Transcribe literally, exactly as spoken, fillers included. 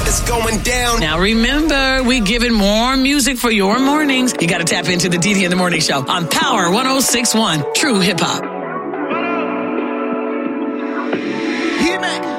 It's going down. Now remember, we giving more music for your mornings. You got to tap into the D D in the Morning Show on Power one oh six point one, True Hip Hop. He-Man.